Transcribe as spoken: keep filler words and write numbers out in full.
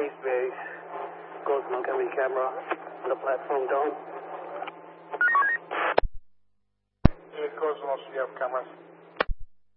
East base. Ghost Montgomery camera on the platform down. Yeah, Ghost, also you have cameras.